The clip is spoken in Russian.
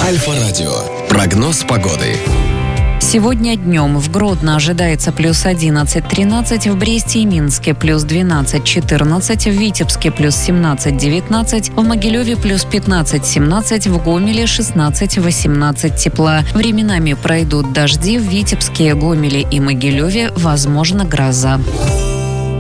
Альфа-радио. Прогноз погоды. Сегодня днем в Гродно ожидается плюс 11-13, в Бресте и Минске плюс 12-14, в Витебске плюс 17-19, в Могилеве плюс 15-17, в Гомеле 16-18 тепла. Временами пройдут дожди, в Витебске, Гомеле и Могилеве возможна гроза.